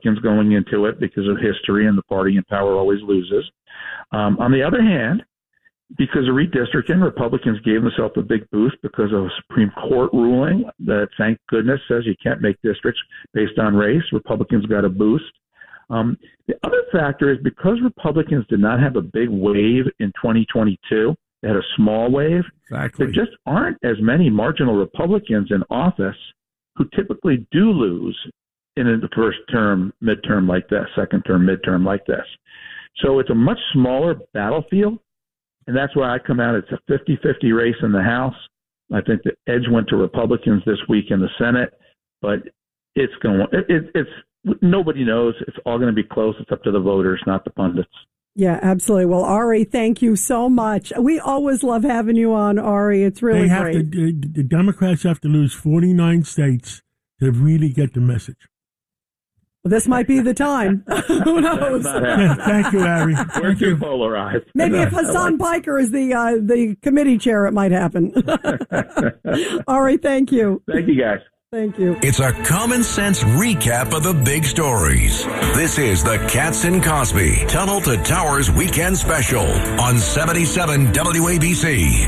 Republicans going into it because of history and the party in power always loses. On the other hand, because of redistricting, Republicans gave themselves a big boost because of a Supreme Court ruling that, thank goodness, says you can't make districts based on race. Republicans got a boost. The other factor is because Republicans did not have a big wave in 2022, they had a small wave. Exactly. There just aren't as many marginal Republicans in office who typically do lose in the first term, midterm like this, second term, midterm like this. So it's a much smaller battlefield. And that's why I come out. It's a 50-50 race in the House. I think the edge went to Republicans this week in the Senate, but it's going. It's nobody knows. It's all going to be close. It's up to the voters, not the pundits. Yeah, absolutely. Well, Ari, thank you so much. We always love having you on, Ari. It's really great. The Democrats have to lose 49 states to really get the message. Well, this might be the time. Who knows? Thank you, Ari. We're too polarized. Maybe if Hassan Piker is the committee chair, it might happen. Ari, thank you. Thank you, guys. Thank you. It's a common sense recap of the big stories. This is the Katz and Cosby Tunnel to Towers Weekend Special on 77 WABC.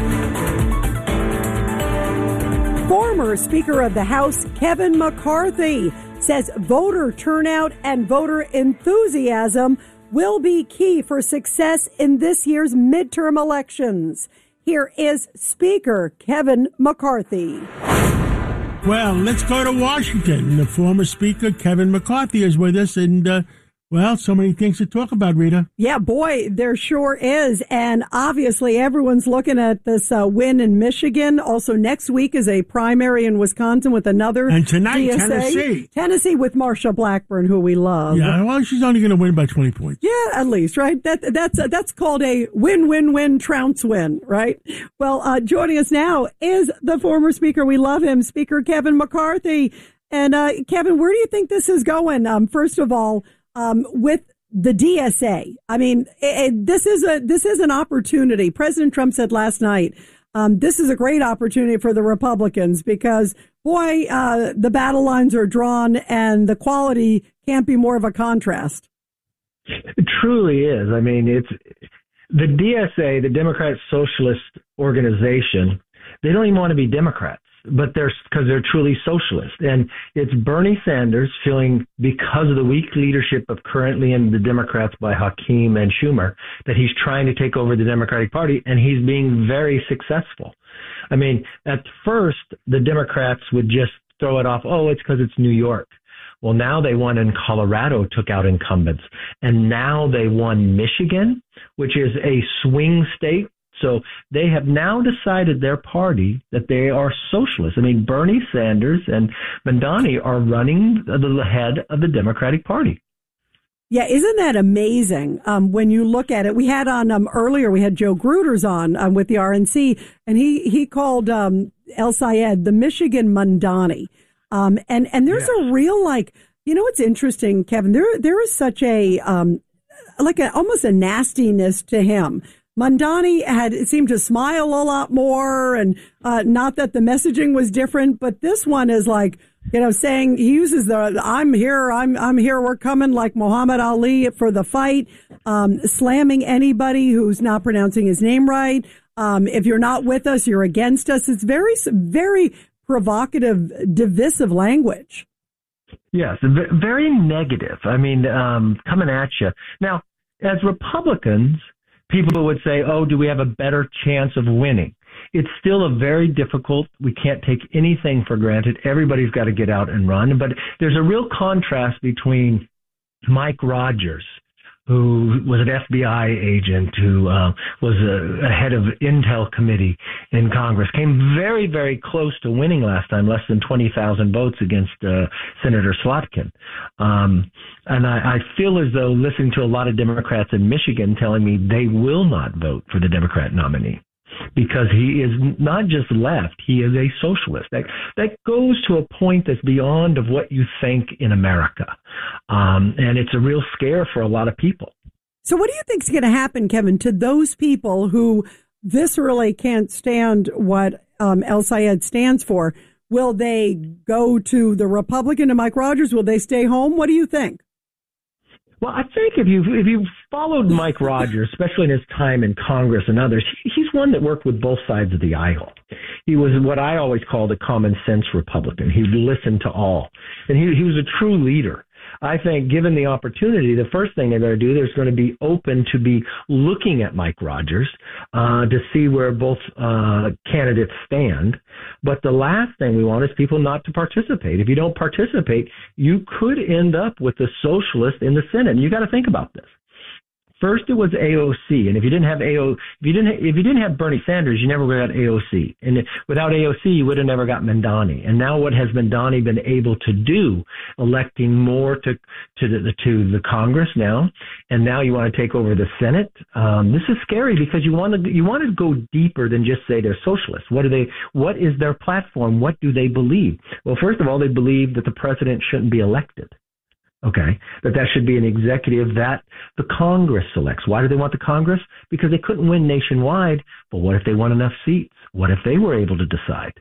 Former Speaker of the House Kevin McCarthy says voter turnout and voter enthusiasm will be key for success in this year's midterm elections. Here is Speaker Kevin McCarthy. Well, let's go to Washington. The former Speaker, Kevin McCarthy, is with us, and so many things to talk about, Rita. Yeah, boy, there sure is. And obviously, everyone's looking at this win in Michigan. Also, next week is a primary in Wisconsin with another. And tonight, DSA. Tennessee with Marsha Blackburn, who we love. Yeah, well, she's only going to win by 20 points. Yeah, at least, right? That's called a win-win-win trounce win, right? Well, joining us now is the former Speaker. We love him, Speaker Kevin McCarthy. And Kevin, where do you think this is going? First of all, with the DSA, I mean, this is an opportunity. President Trump said last night, this is a great opportunity for the Republicans because, boy, the battle lines are drawn and the quality can't be more of a contrast. It truly is. I mean, it's the DSA, the Democrat Socialist Organization. They don't even want to be Democrats, but because they're truly socialist. And it's Bernie Sanders feeling, because of the weak leadership of currently in the Democrats by Hakeem and Schumer, that he's trying to take over the Democratic Party, and he's being very successful. I mean, at first, the Democrats would just throw it off, oh, it's because it's New York. Well, now they won in Colorado, took out incumbents. And now they won Michigan, which is a swing state. So they have now decided, their party, that they are socialists. I mean, Bernie Sanders and Mamdani are running the head of the Democratic Party. Yeah, isn't that amazing? When you look at it, we had on earlier, we had Joe Gruters on with the RNC, and he called El Sayed the Michigan Mamdani. And there's a real, what's interesting, Kevin, there is such a almost a nastiness to him. Mamdani seemed to smile a lot more, and not that the messaging was different, but this one is saying, he uses the I'm here, we're coming, like Muhammad Ali for the fight, slamming anybody who's not pronouncing his name right. If you're not with us, you're against us. It's very, very provocative, divisive language. Yes, very negative. I mean, coming at you. Now, as Republicans, people would say, oh, do we have a better chance of winning? It's still a very difficult. We can't take anything for granted. Everybody's got to get out and run. But there's a real contrast between Mike Rogers, who was an FBI agent, who was a head of Intel committee in Congress, came very, very close to winning last time, less than 20,000 votes against Senator Slotkin. And I feel as though, listening to a lot of Democrats in Michigan telling me they will not vote for the Democrat nominee, because he is not just left, he is a socialist. That goes to a point that's beyond of what you think in America. And it's a real scare for a lot of people. So what do you think is going to happen, Kevin, to those people who viscerally can't stand what El Sayed stands for? Will they go to the Republican and Mike Rogers? Will they stay home? What do you think? Well, I think if you've followed Mike Rogers, especially in his time in Congress and others, he's one that worked with both sides of the aisle. He was what I always called a common sense Republican. He listened to all, and he was a true leader. I think given the opportunity, the first thing they're going to do, there's going to be open to be looking at Mike Rogers to see where both candidates stand. But the last thing we want is people not to participate. If you don't participate, you could end up with a socialist in the Senate. And you got to think about this. First, it was AOC, and if you didn't have Bernie Sanders, you never would have got AOC, and without AOC, you would have never got Mamdani. And now, what has Mamdani been able to do, electing more to the Congress now, and now you want to take over the Senate? This is scary because you want to go deeper than just say they're socialists. What is their platform? What do they believe? Well, first of all, they believe that the president shouldn't be elected. Okay, that should be an executive that the Congress selects. Why do they want the Congress? Because they couldn't win nationwide. But what if they won enough seats? What if they were able to decide?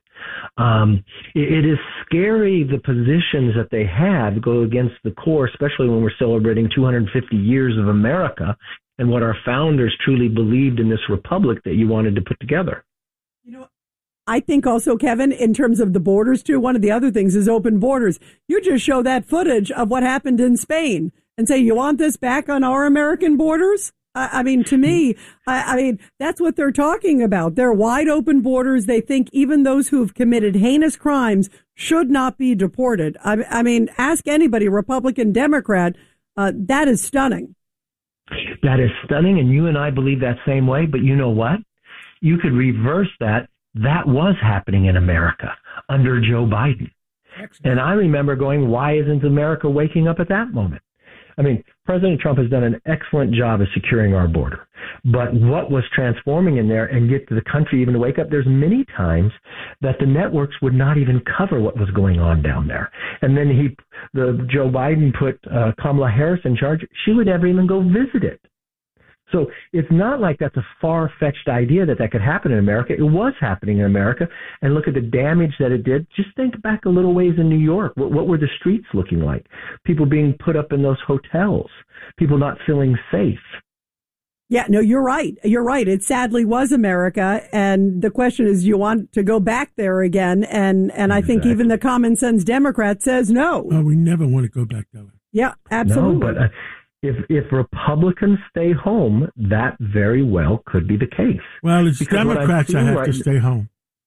It is scary the positions that they have go against the core, especially when we're celebrating 250 years of America and what our founders truly believed in this republic that you wanted to put together. You know, I think also, Kevin, in terms of the borders, too, one of the other things is open borders. You just show that footage of what happened in Spain and say, you want this back on our American borders? I mean, to me, I mean, that's what they're talking about. They're wide open borders. They think even those who have committed heinous crimes should not be deported. I mean, ask anybody, Republican, Democrat, that is stunning. That is stunning, and you and I believe that same way. But you know what? You could reverse that. That was happening in America under Joe Biden. Excellent. And I remember going, why isn't America waking up at that moment? I mean, President Trump has done an excellent job of securing our border. But what was transforming in there and get the country even to wake up, there's many times that the networks would not even cover what was going on down there. And then Joe Biden put Kamala Harris in charge. She would never even go visit it. So it's not like that's a far-fetched idea that could happen in America. It was happening in America. And look at the damage that it did. Just think back a little ways in New York. What were the streets looking like? People being put up in those hotels. People not feeling safe. Yeah, no, you're right. You're right. It sadly was America. And the question is, you want to go back there again? And exactly. I think even the common sense Democrat says no. Oh, we never want to go back that way. Yeah, absolutely. No, but if Republicans stay home, that very well could be the case. Well, it's because Democrats that have to stay home.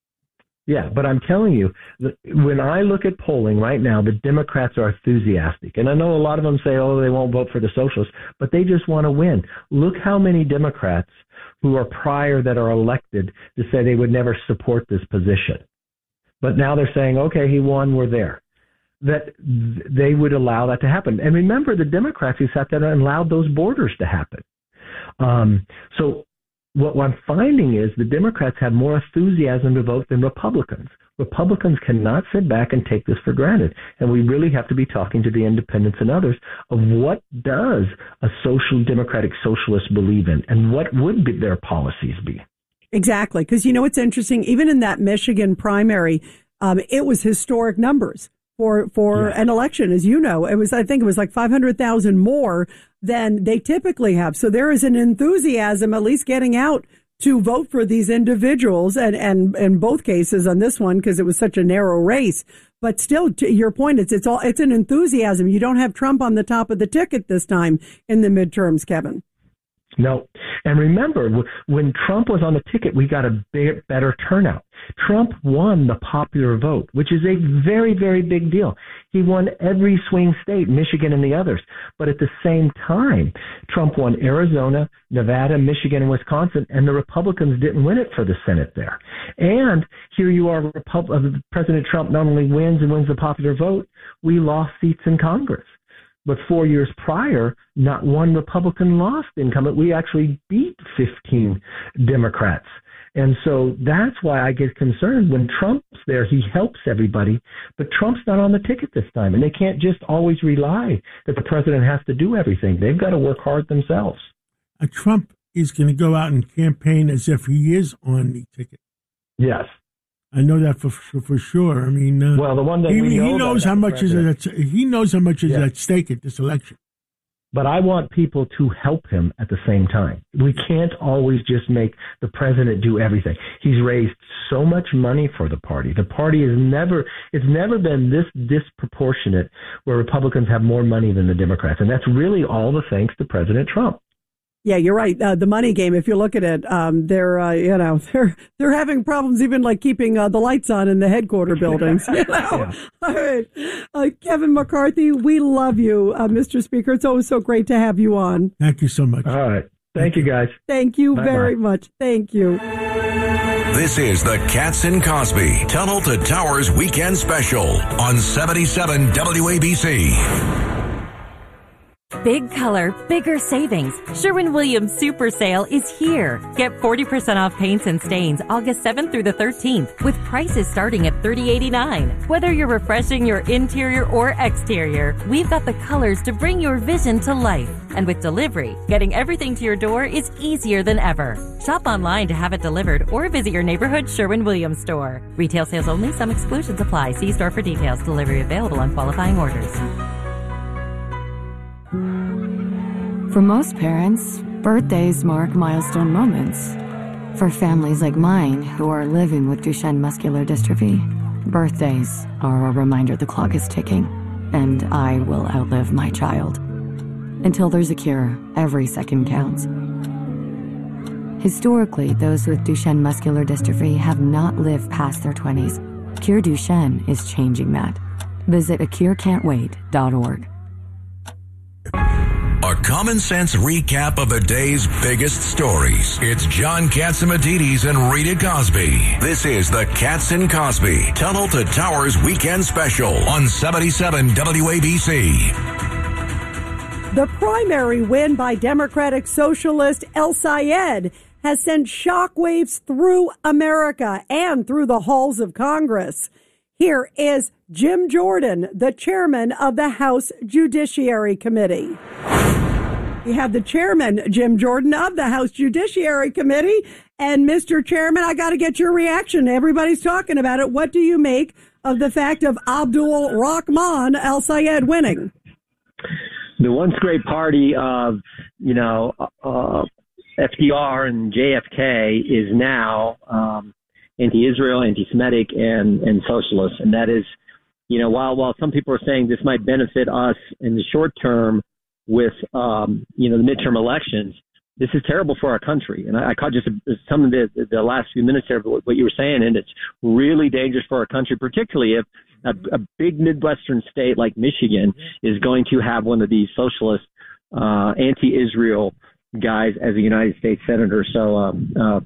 Yeah, but I'm telling you, when I look at polling right now, the Democrats are enthusiastic. And I know a lot of them say, oh, they won't vote for the socialists, but they just want to win. Look how many Democrats who are prior that are elected to say they would never support this position. But now they're saying, okay, he won, we're there. That they would allow that to happen. And remember, the Democrats who sat there and allowed those borders to happen. So what I'm finding is the Democrats have more enthusiasm to vote than Republicans. Republicans cannot sit back and take this for granted. And we really have to be talking to the independents and others of what does a social democratic socialist believe in and what would their policies be. Exactly. Because, you know, it's interesting. Even in that Michigan primary, it was historic numbers. For an election, as you know, I think it was like 500,000 more than they typically have. So there is an enthusiasm, at least getting out to vote for these individuals. And in both cases on this one, because it was such a narrow race. But still, to your point, it's an enthusiasm. You don't have Trump on the top of the ticket this time in the midterms, Kevin. No. And remember, when Trump was on the ticket, we got a better turnout. Trump won the popular vote, which is a very, very big deal. He won every swing state, Michigan and the others. But at the same time, Trump won Arizona, Nevada, Michigan, and Wisconsin, and the Republicans didn't win it for the Senate there. And here you are, President Trump not only wins the popular vote, we lost seats in Congress. But 4 years prior, not one Republican lost incumbent. We actually beat 15 Democrats. And so that's why I get concerned. When Trump's there, he helps everybody, but Trump's not on the ticket this time. And they can't just always rely that the president has to do everything. They've got to work hard themselves. Trump is going to go out and campaign as if he is on the ticket. Yes. I know that for sure. I mean, well, the one that he knows how much is at stake at this election. but I want people to help him at the same time. We can't always just make the president do everything. He's raised so much money for the party. The party it's never been this disproportionate where Republicans have more money than the Democrats. And that's really all the thanks to President Trump. Yeah, you're right. The money game, if you look at it, they're having problems even like keeping the lights on in the headquarter buildings. Yeah. All right. Kevin McCarthy, we love you, Mr. Speaker. It's always so great to have you on. Thank you so much. All right. Thank you, guys. Thank you Bye-bye. very much. Thank you. This is the Katz and Cosby Tunnel to Towers Weekend Special on 77 WABC. Big color, bigger savings. Sherwin-Williams Super Sale is here. Get 40% off paints and stains August 7th through the 13th with prices starting at $30.89. Whether you're refreshing your interior or exterior, we've got the colors to bring your vision to life. And with delivery, getting everything to your door is easier than ever. Shop online to have it delivered or visit your neighborhood Sherwin-Williams store. Retail sales only. Some exclusions apply. See store for details. Delivery available on qualifying orders. For most parents, birthdays mark milestone moments. For families like mine who are living with Duchenne muscular dystrophy, birthdays are a reminder the clock is ticking, and I will outlive my child. Until there's a cure, every second counts. Historically, those with Duchenne muscular dystrophy have not lived past their 20s. Cure Duchenne is changing that. Visit acurecan'twait.org. A common sense recap of the day's biggest stories. It's John Catsimatidis and Rita Cosby. This is the Katz and Cosby Tunnel to Towers Weekend Special on 77 WABC. The primary win by Democratic Socialist El-Sayed has sent shockwaves through America and through the halls of Congress. Here is Jim Jordan, the chairman of the House Judiciary Committee. We have the chairman, Jim Jordan, of the House Judiciary Committee. And Mr. Chairman, I got to get your reaction. Everybody's talking about it. What do you make of the fact of Abdul Rahman El-Sayed winning? The once great party of, FDR and JFK is now anti-Israel, anti-Semitic, and socialist. And that is, while some people are saying this might benefit us in the short term with, the midterm elections, this is terrible for our country. And I caught just some of the last few minutes there of what you were saying, and it's really dangerous for our country, particularly if a big Midwestern state like Michigan is going to have one of these socialist, anti-Israel guys as a United States senator. So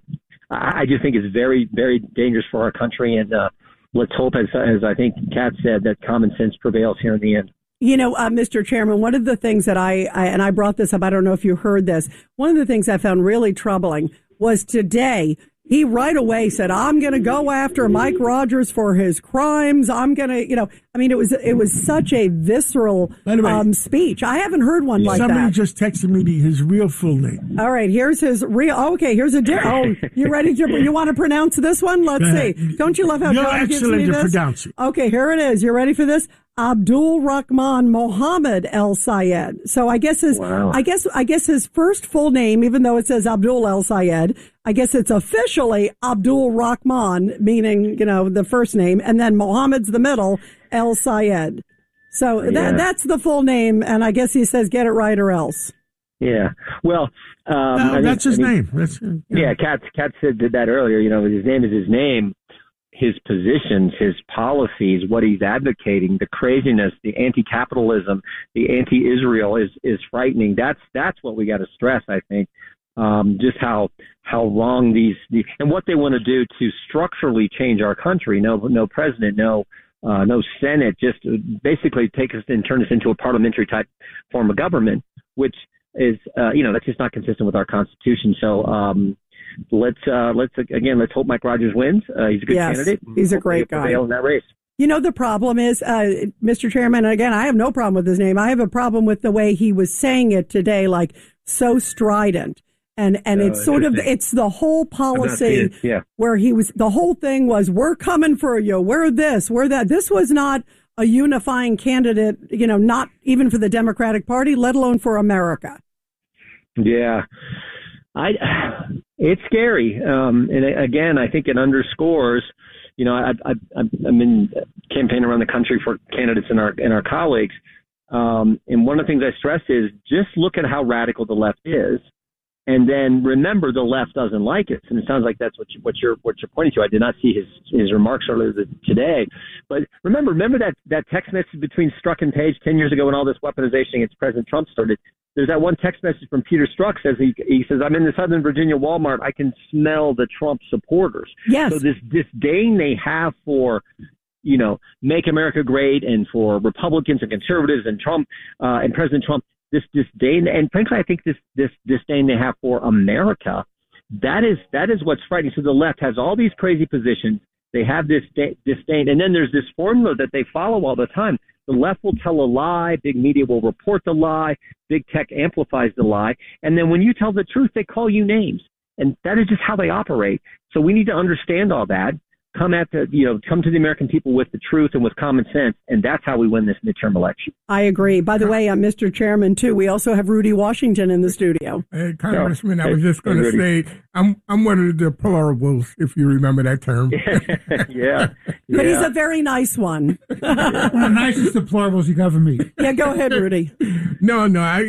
I just think it's very, very dangerous for our country. And let's hope, as I think Kat said, that common sense prevails here in the end. Mr. Chairman, one of the things that I brought this up, I don't know if you heard this, one of the things I found really troubling was today, he right away said, I'm going to go after Mike Rogers for his crimes. I'm going to, it was such a visceral speech. I haven't heard one like that. Somebody just texted me his real full name. All right, here's his real, here's you ready you want to pronounce this one? Let's see. Don't you love how John gives me this? You're excellent at pronouncing. Okay, here it is. You ready for this? Abdul Rahman Mohammed El-Sayed. So I guess his first full name, even though it says Abdul El-Sayed, I guess it's officially Abdul Rahman, meaning, the first name, and then Mohammed's the middle, El-Sayed. So that's the full name, and I guess he says get it right or else. Yeah. Well, that's his name. Kat said that earlier, his name is his name. His positions, his policies, what he's advocating, the craziness, the anti-capitalism, the anti-Israel is frightening. That's what we got to stress, I think, just how wrong these and what they want to do to structurally change our country. No president, no Senate, just basically take us and turn us into a parliamentary type form of government, which is, that's just not consistent with our Constitution. So, let's hope Mike Rogers wins. He's a good candidate. He's a great guy. In that race. The problem is, Mr. Chairman, and again, I have no problem with his name. I have a problem with the way he was saying it today, like so strident. And it's sort of, it's the whole policy where the whole thing was, we're coming for you. We're this, we're that. This was not a unifying candidate, not even for the Democratic Party, let alone for America. Yeah. It's scary. And again, I think it underscores, I've been campaigning around the country for candidates and our colleagues. And one of the things I stress is just look at how radical the left is. And then remember, the left doesn't like it, and it sounds like that's what you're pointing to. I did not see his remarks earlier today, but remember that text message between Strzok and Page 10 years ago when all this weaponization against President Trump started. There's that one text message from Peter Strzok he says, "I'm in the Southern Virginia Walmart. I can smell the Trump supporters." Yes. So this disdain they have for, make America great, and for Republicans and conservatives and Trump and President Trump. This disdain, and frankly, I think this disdain they have for America, that is what's frightening. So the left has all these crazy positions. They have this disdain, and then there's this formula that they follow all the time. The left will tell a lie, big media will report the lie, big tech amplifies the lie, and then when you tell the truth, they call you names, and that is just how they operate. So we need to understand all that. Come to the American people with the truth and with common sense, and that's how we win this midterm election. I agree. By the way, Mr. Chairman, too, we also have Rudy Washington in the studio. Hey, Congressman, I was just going to say, I'm one of the deplorables, if you remember that term. Yeah. But he's a very nice one. One of the nicest deplorables you ever meet. Yeah, go ahead, Rudy. No,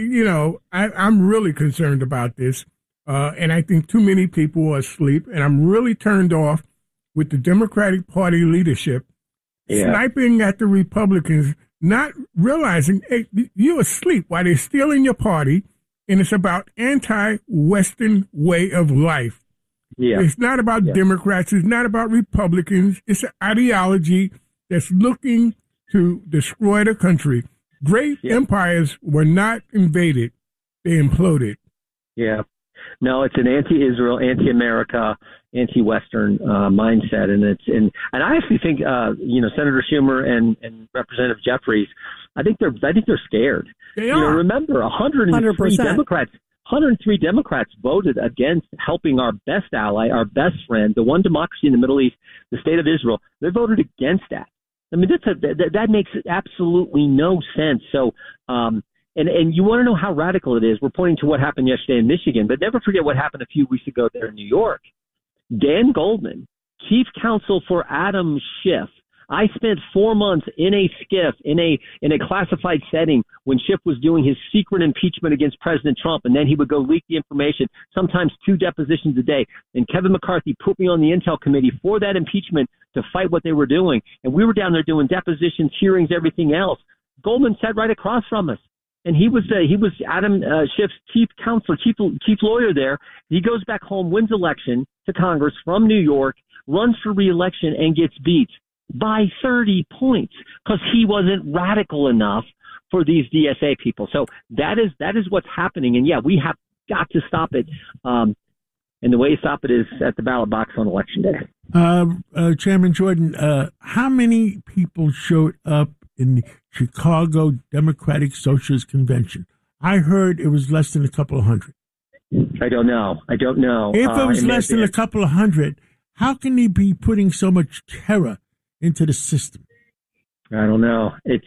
I'm really concerned about this, and I think too many people are asleep, and I'm really turned off with the Democratic Party leadership sniping at the Republicans, not realizing, hey, you're asleep while they're still in your party, and it's about anti-Western way of life. Yeah. It's not about Democrats. It's not about Republicans. It's an ideology that's looking to destroy the country. Great empires were not invaded. They imploded. Yeah. No, it's an anti-Israel, anti-America, anti-Western mindset, and I actually think Senator Schumer and Representative Jeffries, I think they're scared. They are. Remember, 103 Democrats voted against helping our best ally, our best friend, the one democracy in the Middle East, the state of Israel. They voted against that. I mean, that makes absolutely no sense. So. And you want to know how radical it is. We're pointing to what happened yesterday in Michigan, but never forget what happened a few weeks ago there in New York. Dan Goldman, chief counsel for Adam Schiff. I spent 4 months in a SCIF, in a classified setting when Schiff was doing his secret impeachment against President Trump, and then he would go leak the information, sometimes 2 depositions a day. And Kevin McCarthy put me on the Intel Committee for that impeachment to fight what they were doing. And we were down there doing depositions, hearings, everything else. Goldman sat right across from us. And he was Adam Schiff's chief counselor, chief lawyer there. He goes back home, wins election to Congress from New York, runs for re-election, and gets beat by 30 points because he wasn't radical enough for these DSA people. So that is what's happening. And we have got to stop it. And the way to stop it is at the ballot box on Election Day. Chairman Jordan, how many people showed up in the Chicago Democratic Socialist Convention? I heard it was less than a couple of hundred. I don't know. If it was less than a couple of hundred, how can he be putting so much terror into the system? I don't know. It's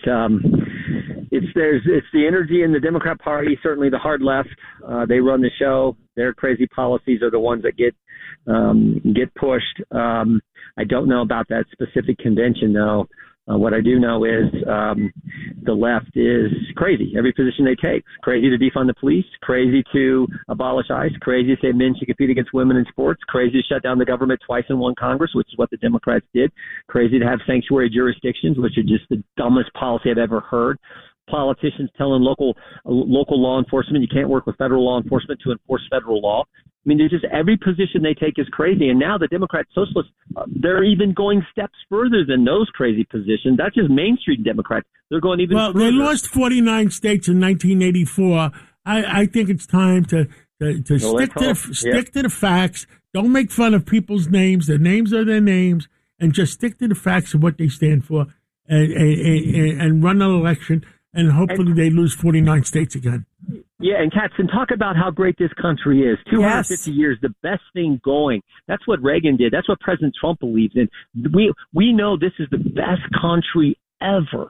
the energy in the Democrat Party, certainly the hard left. They run the show. Their crazy policies are the ones that get pushed. I don't know about that specific convention, though. What I do know is the left is crazy. Every position they take. Crazy to defund the police, crazy to abolish ICE, crazy to say men should compete against women in sports, crazy to shut down the government twice in one Congress, which is what the Democrats did, crazy to have sanctuary jurisdictions, which are just the dumbest policy I've ever heard. Politicians telling local law enforcement you can't work with federal law enforcement to enforce federal law. I mean, there's just every position they take is crazy. And now the Democrat Socialists, they're even going steps further than those crazy positions. That's just Main Street Democrats. They're going even further. Well, they lost 49 states in 1984. I think it's time to stick to the facts. Don't make fun of people's names. Their names are their names. And just stick to the facts of what they stand for and run an election. And hopefully they lose 49 states again. Yeah, and Katzen, talk about how great this country is. 250 years, the best thing going. That's what Reagan did. That's what President Trump believes in. We know this is the best country ever.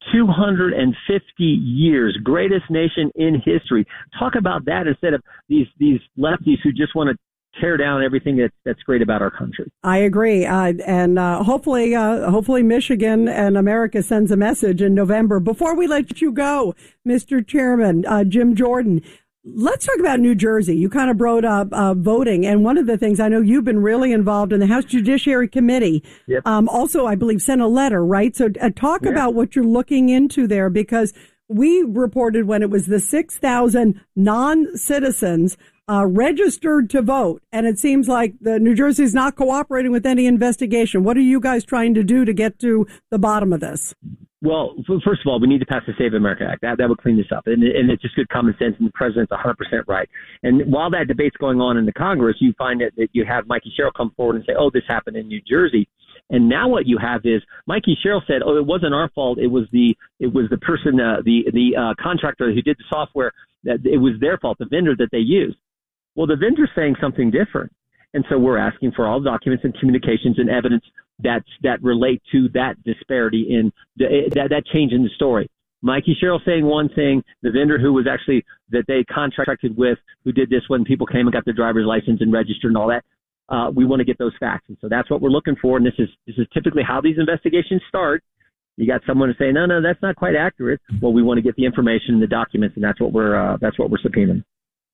250 years, greatest nation in history. Talk about that instead of these lefties who just want to tear down everything that's great about our country. I agree, and hopefully Michigan and America sends a message in November. Before we let you go, Mr. Chairman, Jim Jordan, let's talk about New Jersey. You kind of brought up voting, and one of the things I know you've been really involved in the House Judiciary Committee. Yep. Also, I believe sent a letter, right? So talk about what you're looking into there, because we reported when it was the 6,000 non-citizens registered to vote, and it seems like the New Jersey is not cooperating with any investigation. What are you guys trying to do to get to the bottom of this? Well, first of all, we need to pass the Save America Act. That would clean this up. And it's just good common sense, and the president's 100% right. And while that debate's going on in the Congress, you find that you have Mikey Sherrill come forward and say, oh, this happened in New Jersey. And now what you have is Mikey Sherrill said, oh, it wasn't our fault. It was the person, the contractor who did the software, that it was their fault, the vendor that they used. Well, the vendor's saying something different. And so we're asking for all documents and communications and evidence that relate to that disparity in that change in the story. Mikey Sherrill saying one thing, the vendor who was actually that they contracted with, who did this when people came and got their driver's license and registered and all that. We want to get those facts. And so that's what we're looking for. And this is typically how these investigations start. You got someone to say, no, that's not quite accurate. Well, we want to get the information and the documents, and that's what we're subpoenaing.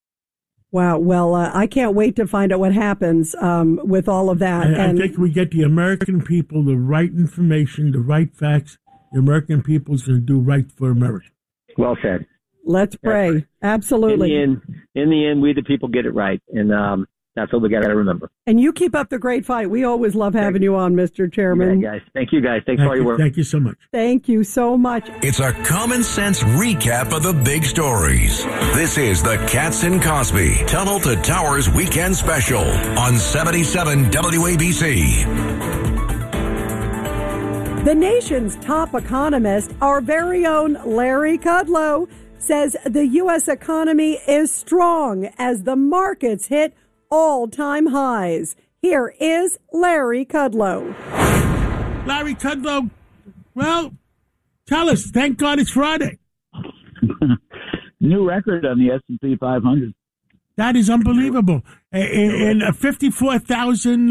Wow. Well, I can't wait to find out what happens with all of that. I think we get the American people the right information, the right facts. The American people is going to do right for America. Well said. Let's pray. Absolutely. In the end, we the people get it right, and that's what we got to remember. And you keep up the great fight. We always love having you on, Mr. Chairman. Yeah, guys. Thank you, guys. Thanks for all your work. Thank you so much. Thank you so much. It's a common sense recap of the big stories. This is the Katz and Cosby Tunnel to Towers Weekend Special on 77 WABC. The nation's top economist, our very own Larry Kudlow, says the U.S. economy is strong as the markets hit all-time highs. Here is Larry Kudlow. Larry Kudlow, well, tell us. Thank God it's Friday. New record on the S&P 500. That is unbelievable. And 54,000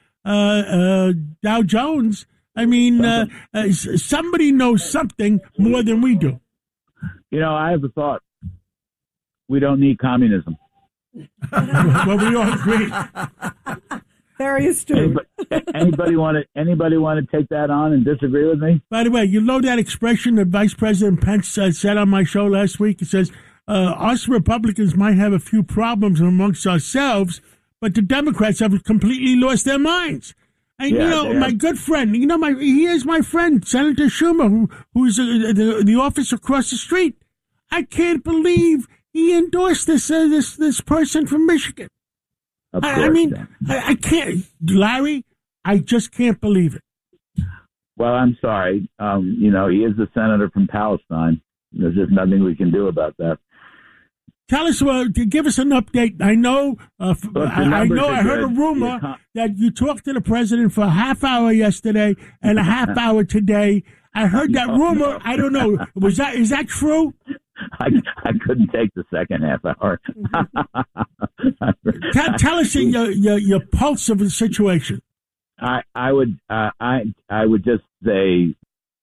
Dow Jones. I mean, somebody knows something more than we do. You know, I have a thought. We don't need communism. Well, we all agree. Very astute. Anybody want to take that on and disagree with me? By the way, you know that expression that Vice President Pence said on my show last week? It says, us Republicans might have a few problems amongst ourselves, but the Democrats have completely lost their minds. And, my good friend, he is my friend, Senator Schumer, who's the office across the street. I can't believe he endorsed this person from Michigan. I can't, Larry. I just can't believe it. Well, I'm sorry. He is the senator from Palestine. There's just nothing we can do about that. Tell us, give us an update. I know, I heard a rumor that you talked to the president for a half hour yesterday and a half hour today. I heard that rumor. I don't know. Is that true? I couldn't take the second half hour. Tell us your pulse of the situation. I would just say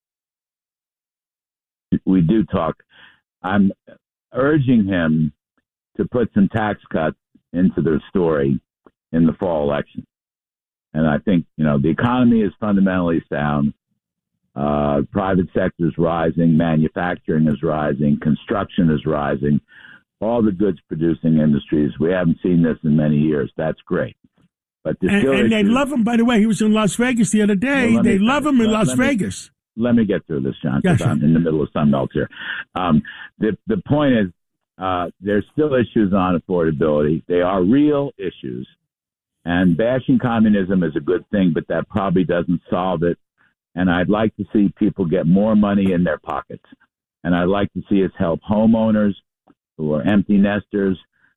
we do talk. I'm urging him to put some tax cuts into their story in the fall election. And I think, the economy is fundamentally sound. Private sector is rising, manufacturing is rising, construction is rising, all the goods producing industries. We haven't seen this in many years. That's great. But they love him, by the way. He was in Las Vegas the other day. Well, they love him in Las Vegas. Let me get through this, John, because I'm in the middle of something else here. The point is, there's still issues on affordability. They are real issues. And bashing communism is a good thing, but that probably doesn't solve it. And I'd like to see people get more money in their pockets. And I'd like to see us help homeowners who are empty nesters,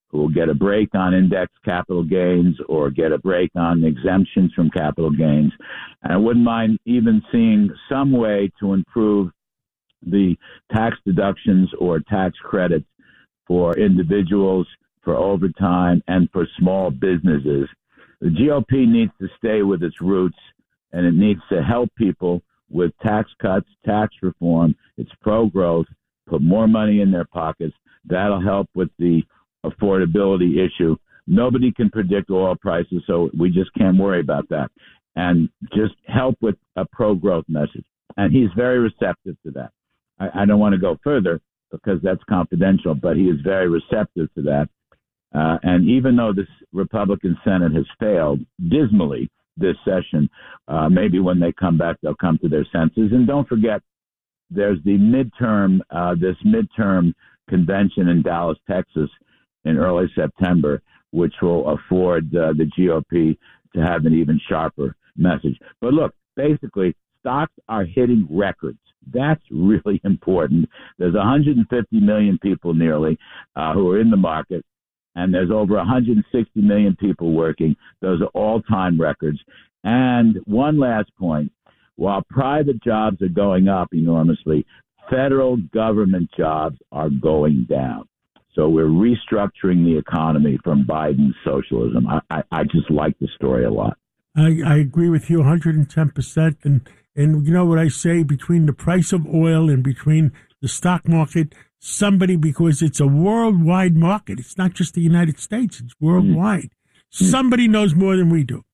who will get a break on index capital gains or get a break on exemptions from capital gains. And I wouldn't mind even seeing some way to improve the tax deductions or tax credits for individuals, for overtime, and for small businesses. The GOP needs to stay with its roots, and it needs to help people with tax cuts, tax reform. It's pro-growth, put more money in their pockets. That'll help with the affordability issue. Nobody can predict oil prices, so we just can't worry about that. And just help with a pro-growth message. And he's very receptive to that. I don't want to go further because that's confidential, but he is very receptive to that. And even though this Republican Senate has failed dismally this session, maybe when they come back, they'll come to their senses. And don't forget, there's the this midterm convention in Dallas, Texas in early September, which will afford the GOP to have an even sharper message. But look, basically, stocks are hitting records. That's really important. There's 150 million people nearly who are in the market, and there's over 160 million people working. Those are all-time records. And one last point, while private jobs are going up enormously, federal government jobs are going down. So we're restructuring the economy from Biden's socialism. I just like the story a lot. I agree with you 110%. And you know what I say, between the price of oil and between the stock market, because it's a worldwide market. It's not just the United States. It's worldwide. Somebody knows more than we do.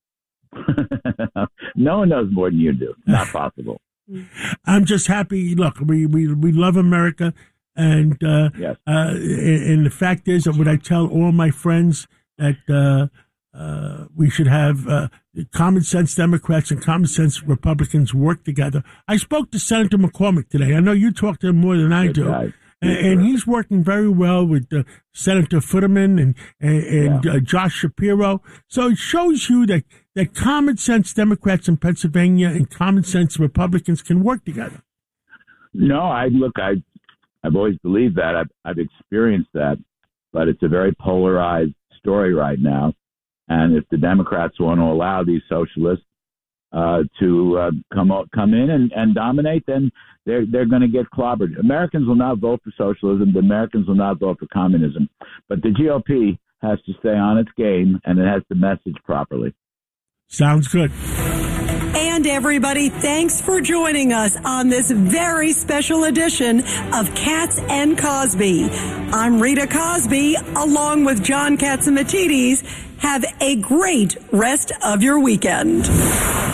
No one knows more than you do. Not possible. I'm just happy. Look, we love America. And yes. And the fact is that what I tell all my friends that we should have common sense Democrats and common sense Republicans work together. I spoke to Senator McCormick today. I know you talk to him more than I do. And he's working very well with Senator Futterman and Josh Shapiro. So it shows you that common sense Democrats in Pennsylvania and common sense Republicans can work together. No, I've always believed that. I've experienced that, but it's a very polarized story right now. And if the Democrats want to allow these socialists to come in and dominate, then they're going to get clobbered. Americans will not vote for socialism. The Americans will not vote for communism. But the GOP has to stay on its game, and it has to message properly. Sounds good. And everybody, thanks for joining us on this very special edition of Katz and Cosby. I'm Rita Cosby, along with John Catsimatidis. Have a great rest of your weekend.